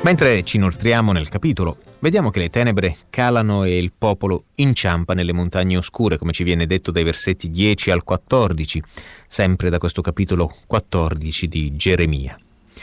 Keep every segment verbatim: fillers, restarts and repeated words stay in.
Mentre ci inoltriamo nel capitolo, vediamo che le tenebre calano e il popolo inciampa nelle montagne oscure, come ci viene detto dai versetti dieci al quattordici, sempre da questo capitolo quattordici di Geremia.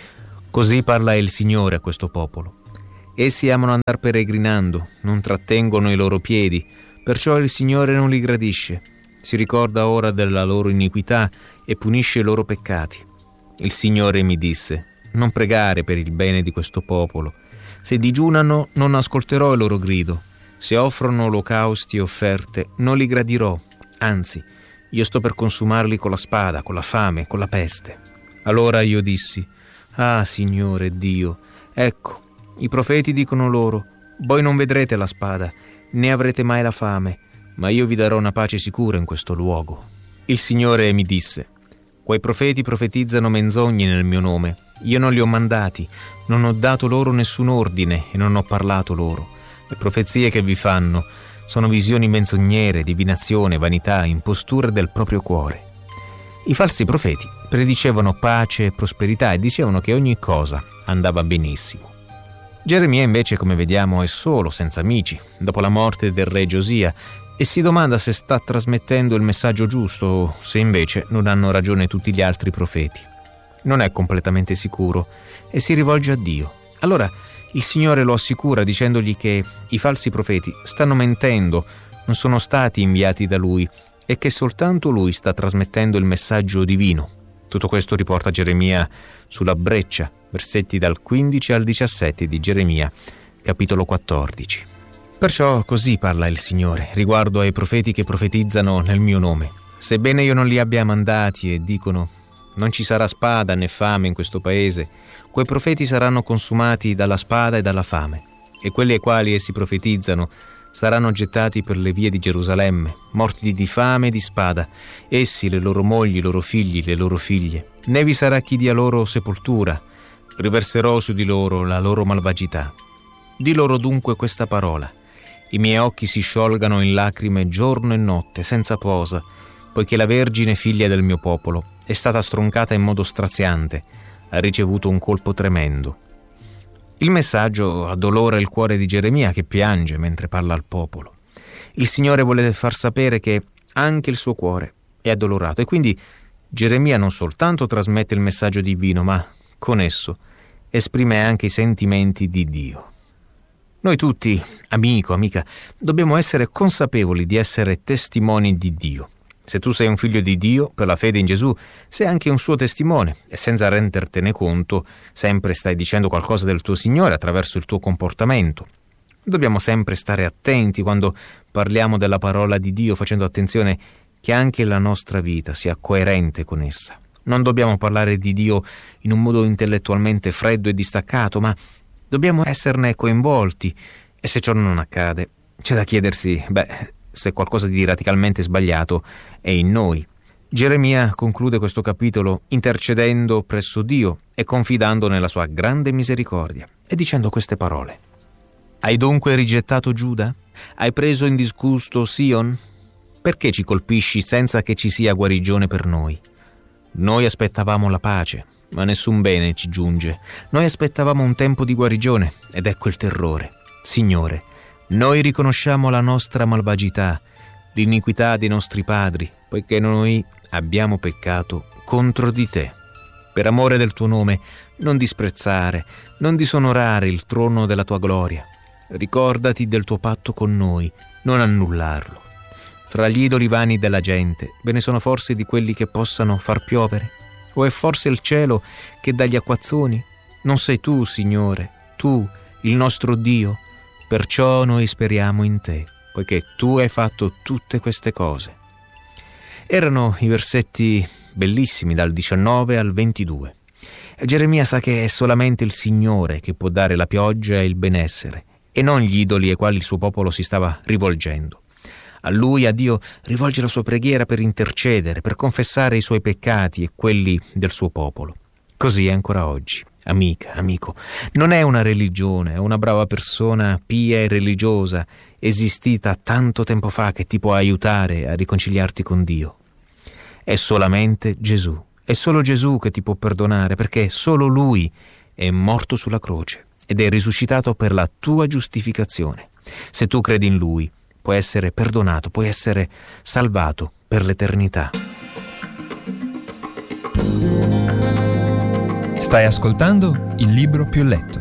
Così parla il Signore a questo popolo. Essi amano andar peregrinando, non trattengono i loro piedi, perciò il Signore non li gradisce. Si ricorda ora della loro iniquità e punisce i loro peccati. Il Signore mi disse: non pregare per il bene di questo popolo. Se digiunano, non ascolterò il loro grido. Se offrono olocausti e offerte, non li gradirò. Anzi, io sto per consumarli con la spada, con la fame, con la peste. Allora io dissi: ah, Signore Dio, ecco, i profeti dicono loro: voi non vedrete la spada, né avrete mai la fame, ma io vi darò una pace sicura in questo luogo. Il Signore mi disse: quei profeti profetizzano menzogne nel mio nome. Io non li ho mandati, non ho dato loro nessun ordine e non ho parlato loro. Le profezie che vi fanno sono visioni menzognere, divinazione, vanità, imposture del proprio cuore. I falsi profeti predicevano pace e prosperità e dicevano che ogni cosa andava benissimo. Geremia invece, come vediamo, è solo, senza amici, dopo la morte del re Giosia, e si domanda se sta trasmettendo il messaggio giusto o se invece non hanno ragione tutti gli altri profeti. Non è completamente sicuro e si rivolge a Dio. Allora il Signore lo assicura dicendogli che i falsi profeti stanno mentendo, non sono stati inviati da Lui e che soltanto Lui sta trasmettendo il messaggio divino. Tutto questo riporta Geremia sulla breccia, versetti dal quindici al diciassette di Geremia, capitolo quattordici. Perciò così parla il Signore riguardo ai profeti che profetizzano nel mio nome. Sebbene io non li abbia mandati e dicono: non ci sarà spada né fame in questo paese, quei profeti saranno consumati dalla spada e dalla fame, e quelli ai quali essi profetizzano saranno gettati per le vie di Gerusalemme, morti di fame e di spada, essi, le loro mogli, i loro figli, le loro figlie. Né vi sarà chi dia loro sepoltura, riverserò su di loro la loro malvagità. Di loro dunque questa parola: i miei occhi si sciolgano in lacrime giorno e notte, senza posa, poiché la Vergine figlia del mio popolo è stata stroncata in modo straziante, ha ricevuto un colpo tremendo. Il messaggio addolora il cuore di Geremia, che piange mentre parla al popolo. Il Signore vuole far sapere che anche il suo cuore è addolorato e quindi Geremia non soltanto trasmette il messaggio divino, ma con esso esprime anche i sentimenti di Dio. Noi tutti, amico, amica, dobbiamo essere consapevoli di essere testimoni di Dio. Se tu sei un figlio di Dio, per la fede in Gesù, sei anche un suo testimone e senza rendertene conto, sempre stai dicendo qualcosa del tuo Signore attraverso il tuo comportamento. Dobbiamo sempre stare attenti quando parliamo della parola di Dio, facendo attenzione che anche la nostra vita sia coerente con essa. Non dobbiamo parlare di Dio in un modo intellettualmente freddo e distaccato, ma dobbiamo esserne coinvolti, e se ciò non accade, c'è da chiedersi, beh, se qualcosa di radicalmente sbagliato è in noi. Geremia conclude questo capitolo intercedendo presso Dio e confidando nella sua grande misericordia e dicendo queste parole: hai dunque rigettato Giuda? Hai preso in disgusto Sion? Perché ci colpisci senza che ci sia guarigione per noi? Noi aspettavamo la pace, ma nessun bene ci giunge. Noi aspettavamo un tempo di guarigione ed ecco il terrore. Signore, noi riconosciamo la nostra malvagità, l'iniquità dei nostri padri, poiché noi abbiamo peccato contro di te. Per amore del tuo nome, non disprezzare, non disonorare il trono della tua gloria. Ricordati del tuo patto con noi, non annullarlo. Fra gli idoli vani della gente, ve ne sono forse di quelli che possano far piovere? O è forse il cielo che dà gli acquazzoni? Non sei tu, Signore, tu, il nostro Dio? Perciò noi speriamo in te, poiché tu hai fatto tutte queste cose. Erano i versetti bellissimi dal diciannove al ventidue. Geremia sa che è solamente il Signore che può dare la pioggia e il benessere, e non gli idoli ai quali il suo popolo si stava rivolgendo. A lui, a Dio, rivolge la sua preghiera per intercedere, per confessare i suoi peccati e quelli del suo popolo. Così è ancora oggi. Amica, amico, non è una religione, è una brava persona pia e religiosa, esistita tanto tempo fa, che ti può aiutare a riconciliarti con Dio. È solamente Gesù, è solo Gesù che ti può perdonare, perché solo Lui è morto sulla croce ed è risuscitato per la tua giustificazione. Se tu credi in Lui, puoi essere perdonato, puoi essere salvato per l'eternità. Stai ascoltando Il Libro Più Letto.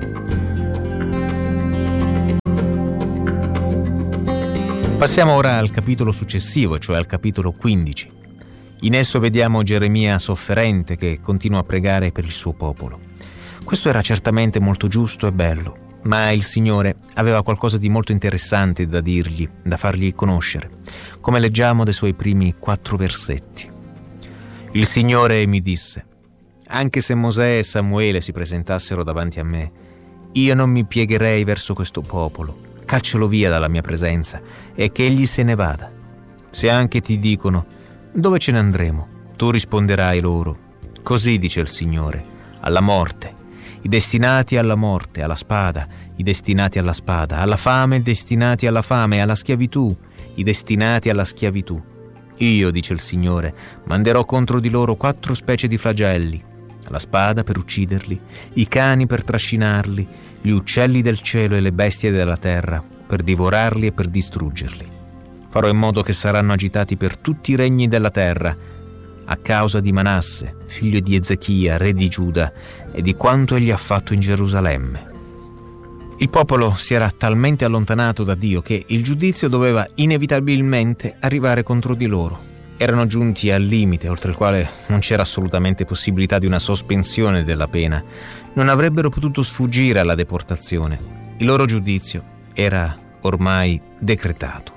Passiamo ora al capitolo successivo, cioè al capitolo quindici. In esso vediamo Geremia sofferente che continua a pregare per il suo popolo. Questo era certamente molto giusto e bello, ma il Signore aveva qualcosa di molto interessante da dirgli, da fargli conoscere, come leggiamo dai suoi primi quattro versetti. Il Signore mi disse: anche se Mosè e Samuele si presentassero davanti a me, io non mi piegherei verso questo popolo. Caccialo via dalla mia presenza e che egli se ne vada. Se anche ti dicono: dove ce ne andremo? Tu risponderai loro: così dice il Signore, alla morte. I destinati alla morte, alla spada, i destinati alla spada, alla fame, destinati alla fame, alla schiavitù, i destinati alla schiavitù. Io, dice il Signore, manderò contro di loro quattro specie di flagelli: la spada per ucciderli, i cani per trascinarli, gli uccelli del cielo e le bestie della terra per divorarli e per distruggerli. Farò in modo che saranno agitati per tutti i regni della terra, a causa di Manasse, figlio di Ezechia, re di Giuda, e di quanto egli ha fatto in Gerusalemme. Il popolo si era talmente allontanato da Dio che il giudizio doveva inevitabilmente arrivare contro di loro. Erano giunti al limite, oltre il quale non c'era assolutamente possibilità di una sospensione della pena. Non avrebbero potuto sfuggire alla deportazione. Il loro giudizio era ormai decretato.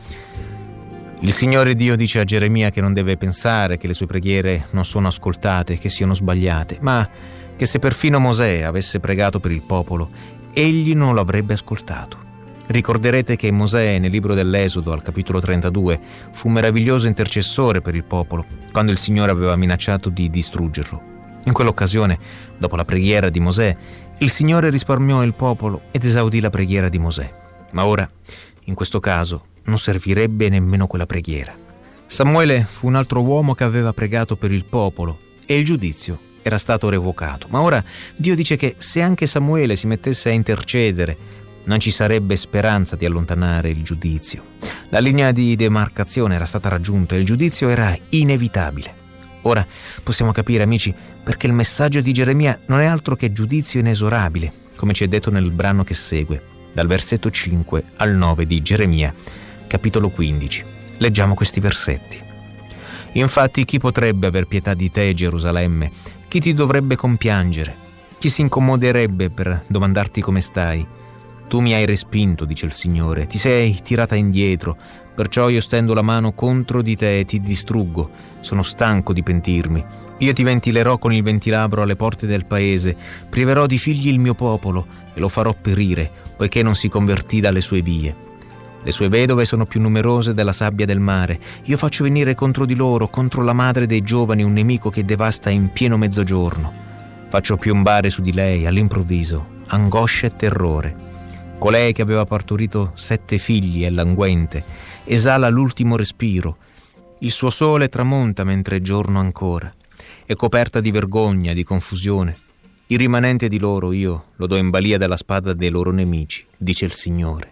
Il Signore Dio dice a Geremia che non deve pensare che le sue preghiere non sono ascoltate, che siano sbagliate, ma che se perfino Mosè avesse pregato per il popolo, egli non lo avrebbe ascoltato. Ricorderete che Mosè, nel libro dell'Esodo, al capitolo trentadue, fu un meraviglioso intercessore per il popolo, quando il Signore aveva minacciato di distruggerlo. In quell'occasione, dopo la preghiera di Mosè, il Signore risparmiò il popolo ed esaudì la preghiera di Mosè. Ma ora, in questo caso, non servirebbe nemmeno quella preghiera. Samuele fu un altro uomo che aveva pregato per il popolo e il giudizio era stato revocato. Ma ora Dio dice che se anche Samuele si mettesse a intercedere, non ci sarebbe speranza di allontanare il giudizio. La linea di demarcazione era stata raggiunta e il giudizio era inevitabile. Ora possiamo capire, amici, perché il messaggio di Geremia non è altro che giudizio inesorabile, come ci è detto nel brano che segue, dal versetto cinque al nove di Geremia, capitolo quindici. Leggiamo questi versetti. Infatti chi potrebbe aver pietà di te, Gerusalemme? Chi ti dovrebbe compiangere? Chi si incomoderebbe per domandarti come stai? Tu mi hai respinto, dice il Signore, ti sei tirata indietro, perciò io stendo la mano contro di te e ti distruggo. Sono stanco di pentirmi. Io ti ventilerò con il ventilabro alle porte del paese, priverò di figli il mio popolo e lo farò perire, poiché non si convertì dalle sue vie. Le sue vedove sono più numerose della sabbia del mare. Io faccio venire contro di loro, contro la madre dei giovani, un nemico che devasta in pieno mezzogiorno. Faccio piombare su di lei, all'improvviso, angoscia e terrore. Colei che aveva partorito sette figli è languente, esala l'ultimo respiro. Il suo sole tramonta mentre è giorno ancora. È coperta di vergogna, di confusione. Il rimanente di loro io lo do in balia della spada dei loro nemici, dice il Signore.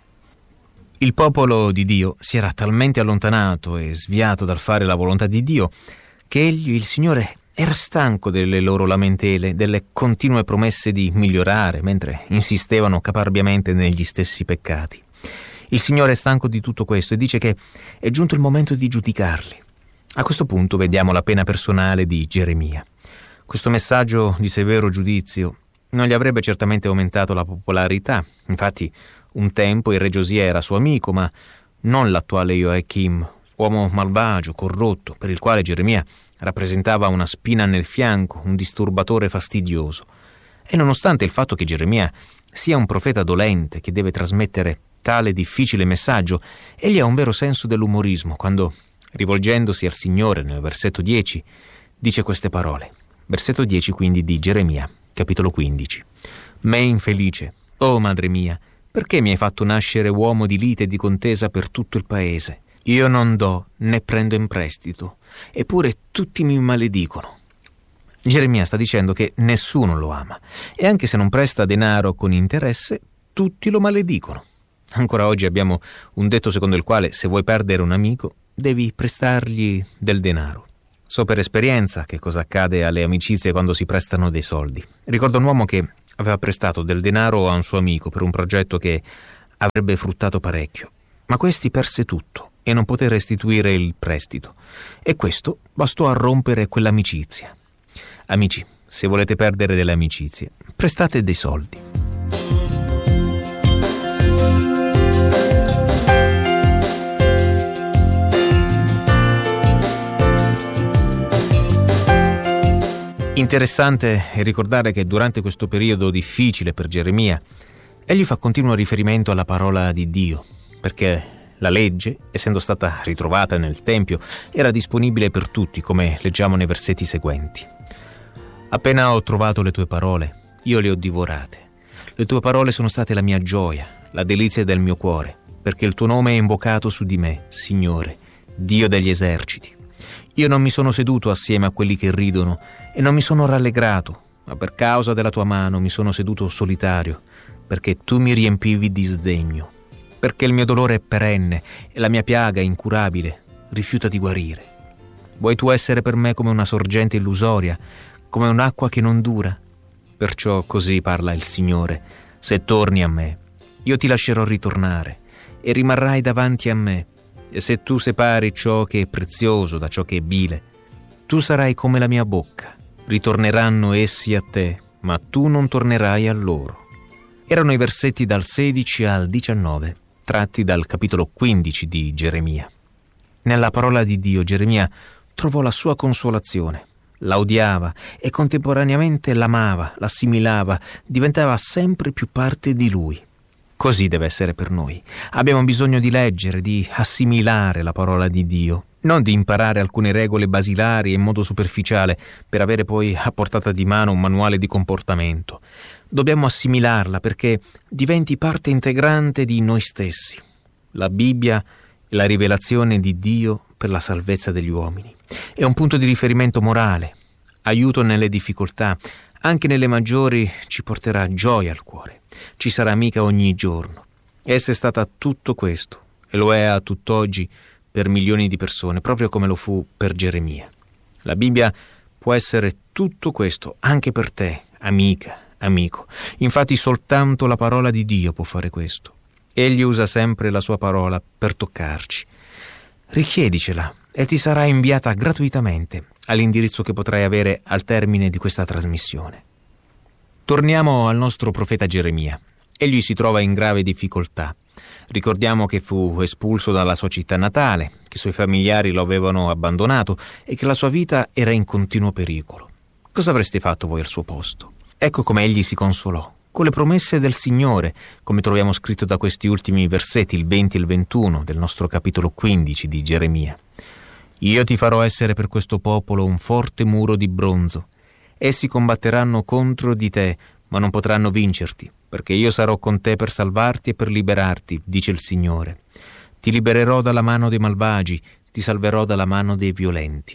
Il popolo di Dio si era talmente allontanato e sviato dal fare la volontà di Dio che egli, il Signore, era stanco delle loro lamentele, delle continue promesse di migliorare, mentre insistevano caparbiamente negli stessi peccati. Il Signore è stanco di tutto questo e dice che è giunto il momento di giudicarli. A questo punto vediamo la pena personale di Geremia. Questo messaggio di severo giudizio non gli avrebbe certamente aumentato la popolarità. Infatti, un tempo il re Giosia era suo amico, ma non l'attuale Joachim, uomo malvagio, corrotto, per il quale Geremia rappresentava una spina nel fianco, un disturbatore fastidioso. E nonostante il fatto che Geremia sia un profeta dolente che deve trasmettere tale difficile messaggio, egli ha un vero senso dell'umorismo quando, rivolgendosi al Signore nel versetto dieci, dice queste parole. Versetto dieci quindi di Geremia, capitolo quindici. Me infelice, oh madre mia, perché mi hai fatto nascere uomo di lite e di contesa per tutto il paese? Io non do né prendo in prestito, eppure tutti mi maledicono. Geremia sta dicendo che nessuno lo ama e anche se non presta denaro con interesse, tutti lo maledicono. Ancora oggi abbiamo un detto secondo il quale se vuoi perdere un amico devi prestargli del denaro. So per esperienza che cosa accade alle amicizie quando si prestano dei soldi. Ricordo un uomo che aveva prestato del denaro a un suo amico per un progetto che avrebbe fruttato parecchio, ma questi perse tutto e non poté restituire il prestito. E questo bastò a rompere quell'amicizia. Amici, se volete perdere delle amicizie, prestate dei soldi. Interessante è ricordare che durante questo periodo difficile per Geremia, egli fa continuo riferimento alla parola di Dio, perché la legge, essendo stata ritrovata nel Tempio, era disponibile per tutti, come leggiamo nei versetti seguenti. Appena ho trovato le tue parole, io le ho divorate. Le tue parole sono state la mia gioia, la delizia del mio cuore, perché il tuo nome è invocato su di me, Signore, Dio degli eserciti. Io non mi sono seduto assieme a quelli che ridono e non mi sono rallegrato, ma per causa della tua mano mi sono seduto solitario, perché tu mi riempivi di sdegno, perché il mio dolore è perenne e la mia piaga incurabile rifiuta di guarire. Vuoi tu essere per me come una sorgente illusoria, come un'acqua che non dura? Perciò così parla il Signore: se torni a me, io ti lascerò ritornare e rimarrai davanti a me. E se tu separi ciò che è prezioso da ciò che è vile, tu sarai come la mia bocca. Ritorneranno essi a te, ma tu non tornerai a loro. Erano i versetti dal sedici al diciannove, tratti dal capitolo quindici di Geremia. Nella parola di Dio Geremia trovò la sua consolazione. La odiava e contemporaneamente l'amava, l'assimilava, diventava sempre più parte di lui. Così deve essere per noi. Abbiamo bisogno di leggere, di assimilare la parola di Dio, non di imparare alcune regole basilari in modo superficiale per avere poi a portata di mano un manuale di comportamento. Dobbiamo assimilarla perché diventi parte integrante di noi stessi. La Bibbia è la rivelazione di Dio per la salvezza degli uomini. È un punto di riferimento morale, aiuto nelle difficoltà, anche nelle maggiori ci porterà gioia al cuore. Ci sarà amica ogni giorno. Essa è stata tutto questo e lo è a tutt'oggi per milioni di persone, proprio come lo fu per Geremia. La Bibbia può essere tutto questo anche per te, amica, amico. Infatti soltanto la parola di Dio può fare questo. Egli usa sempre la sua parola per toccarci. Richiedicela e ti sarà inviata gratuitamente all'indirizzo che potrai avere al termine di questa trasmissione. Torniamo al nostro profeta Geremia. Egli si trova in grave difficoltà. Ricordiamo che fu espulso dalla sua città natale, che i suoi familiari lo avevano abbandonato e che la sua vita era in continuo pericolo. Cosa avreste fatto voi al suo posto? Ecco come egli si consolò, con le promesse del Signore, come troviamo scritto da questi ultimi versetti, il venti e il ventuno del nostro capitolo quindici di Geremia. Io ti farò essere per questo popolo un forte muro di bronzo. Essi combatteranno contro di te, ma non potranno vincerti, perché io sarò con te per salvarti e per liberarti, dice il Signore. Ti libererò dalla mano dei malvagi, ti salverò dalla mano dei violenti.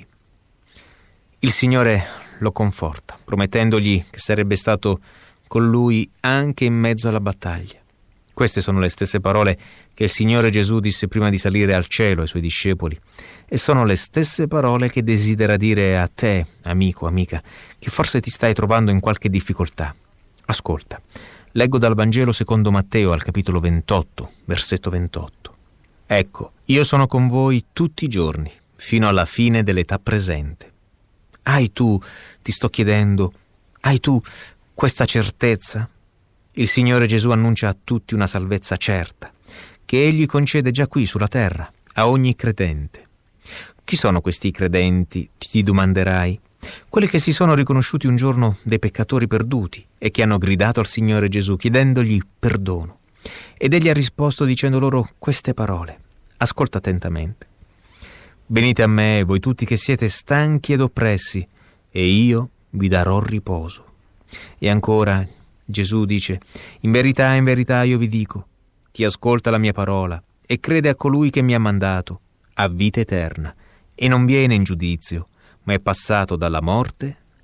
Il Signore lo conforta, promettendogli che sarebbe stato con lui anche in mezzo alla battaglia. Queste sono le stesse parole che il Signore Gesù disse prima di salire al cielo ai suoi discepoli e sono le stesse parole che desidera dire a te, amico, amica, che forse ti stai trovando in qualche difficoltà. Ascolta, leggo dal Vangelo secondo Matteo al capitolo ventotto, versetto ventotto. Ecco, io sono con voi tutti i giorni, fino alla fine dell'età presente. Hai tu, ti sto chiedendo, hai tu questa certezza? Il Signore Gesù annuncia a tutti una salvezza certa, che Egli concede già qui sulla terra, a ogni credente. Chi sono questi credenti, ti domanderai? Quelli che si sono riconosciuti un giorno dei peccatori perduti e che hanno gridato al Signore Gesù chiedendogli perdono. Ed Egli ha risposto dicendo loro queste parole. Ascolta attentamente. Venite a me, voi tutti che siete stanchi ed oppressi, e io vi darò riposo. E ancora Gesù dice, in verità, in verità io vi dico, chi ascolta la mia parola e crede a colui che mi ha mandato, ha vita eterna, e non viene in giudizio, ma è passato dalla morte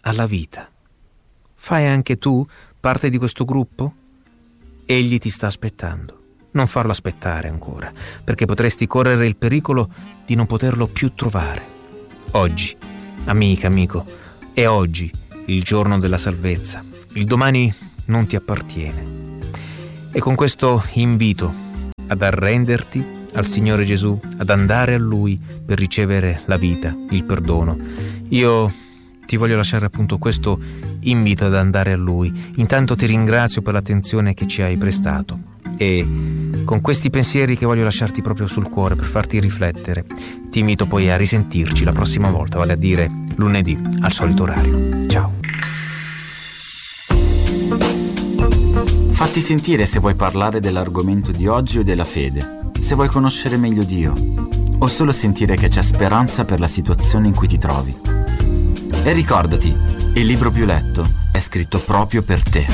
alla vita. Fai anche tu parte di questo gruppo? Egli ti sta aspettando. Non farlo aspettare ancora, perché potresti correre il pericolo di non poterlo più trovare. Oggi, amica, amico, è oggi il giorno della salvezza. Il domani non ti appartiene. E con questo invito ad arrenderti al Signore Gesù, ad andare a Lui per ricevere la vita, il perdono, io ti voglio lasciare appunto questo invito ad andare a Lui. Intanto ti ringrazio per l'attenzione che ci hai prestato e con questi pensieri che voglio lasciarti proprio sul cuore per farti riflettere, ti invito poi a risentirci la prossima volta, vale a dire lunedì al solito orario. Ciao. Fatti sentire se vuoi parlare dell'argomento di oggi o della fede, se vuoi conoscere meglio Dio o solo sentire che c'è speranza per la situazione in cui ti trovi. E ricordati, il libro più letto è scritto proprio per te.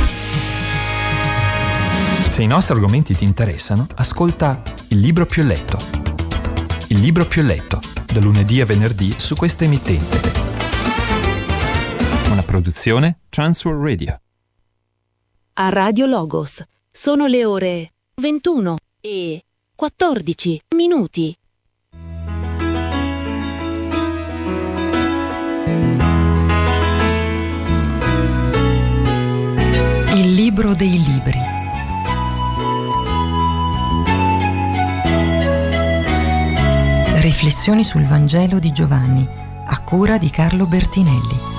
Se i nostri argomenti ti interessano, ascolta Il libro più letto. Il libro più letto, da lunedì a venerdì su questa emittente. Una produzione Transworld Radio. A Radio Logos sono le ore ventuno e quattordici minuti. Il libro dei libri. Riflessioni sul Vangelo di Giovanni, a cura di Carlo Bertinelli.